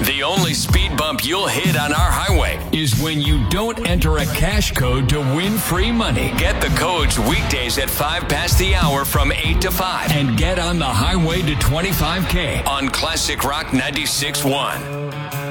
The only speed bump you'll hit on our highway is when you don't enter a cash code to win free money. Get the codes weekdays at 5 past the hour from 8 to 5 and get on the highway to 25K on Classic Rock 96.1.